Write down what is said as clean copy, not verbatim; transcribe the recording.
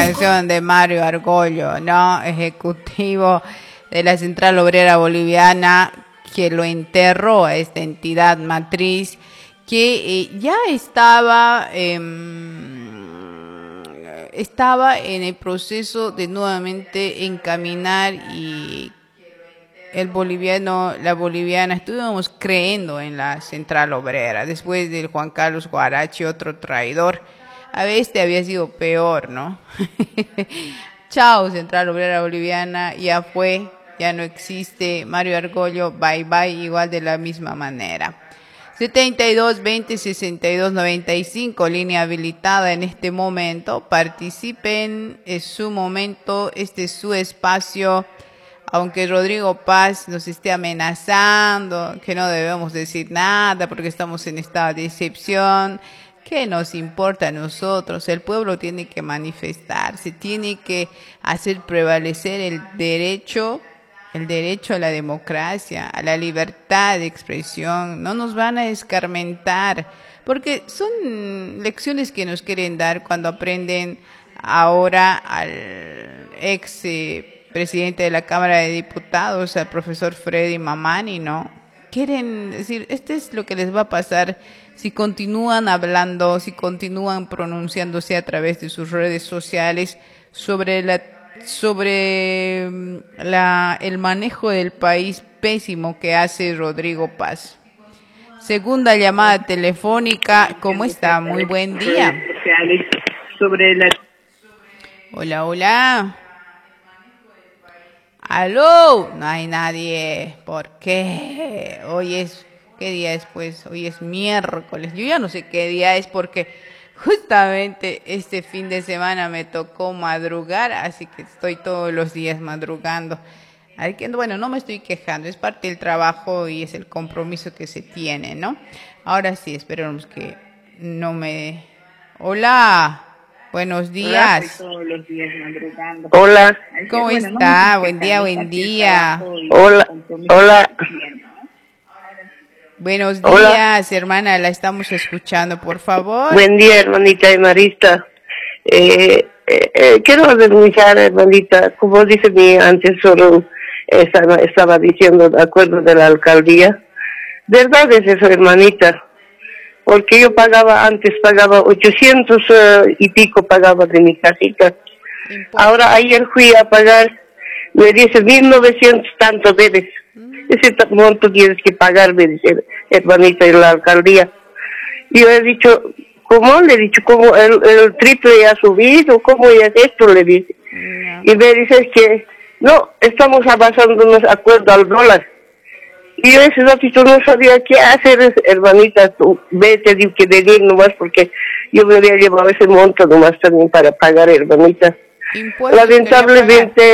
canción de Mario Argollo, ¿no? Ejecutivo de la Central Obrera Boliviana, que lo enterró a esta entidad matriz que ya estaba en el proceso de nuevamente encaminar, y la boliviana, estuvimos creyendo en la Central Obrera, después del Juan Carlos Guarachi, otro traidor. A veces había sido peor, ¿no? Chao, Central Obrera Boliviana, ya fue, ya no existe. Mario Argollo, bye bye, igual de la misma manera. 72 20 62 95, línea habilitada en este momento. Participen, es su momento, este es su espacio. Aunque Rodrigo Paz nos esté amenazando, que no debemos decir nada porque estamos en estado de excepción, ¿qué nos importa a nosotros? El pueblo tiene que manifestarse, tiene que hacer prevalecer el derecho a la democracia, a la libertad de expresión. No nos van a escarmentar, porque son lecciones que nos quieren dar cuando aprenden ahora al ex presidente de la Cámara de Diputados, al profesor Freddy Mamani, ¿no? Quieren decir, este es lo que les va a pasar si continúan hablando, si continúan pronunciándose a través de sus redes sociales sobre el manejo del país pésimo que hace Rodrigo Paz. Segunda llamada telefónica, ¿cómo está? Muy buen día. Hola, hola. ¡Aló! No hay nadie. ¿Por qué? ¿Qué día es pues? Hoy es miércoles. Yo ya no sé qué día es porque justamente este fin de semana me tocó madrugar, así que estoy todos los días madrugando. Bueno, no me estoy quejando, es parte del trabajo y es el compromiso que se tiene, ¿no? Ahora sí, esperemos que no me... Hola. Buenos días. Todos los días madrugando. Hola. ¿Cómo está? Buen día, buen día. Hola. Hola. Buenos días, hermana, la estamos escuchando, por favor. Buen día, hermanita Emarista. Quiero denunciar, hermanita, como dice mi antecesor, estaba diciendo, de acuerdo de la alcaldía. ¿Verdad es eso, hermanita? Porque yo antes pagaba 800 y pico pagaba de mi casita. Ahora ayer fui a pagar, me dice 1900 tanto debes. Ese monto tienes que pagar, me dice hermanita de la alcaldía. Y yo he dicho, ¿cómo? Le he dicho, ¿cómo el triple ha subido? ¿Cómo es esto? Le dice. Y me dice que no, estamos avanzándonos de acuerdo al dólar. Y yo ese ratito no sabía qué hacer, hermanita, tú vete, digo que venir nomás porque yo me había llevado ese monto nomás también para pagar, hermanita. Lamentablemente